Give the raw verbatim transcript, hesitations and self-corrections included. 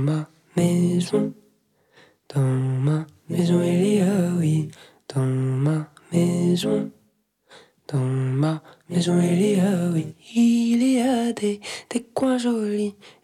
Ma maison, dans ma maison il y a oui, dans ma maison, dans ma maison il y a oui, il y a des, des coins jolis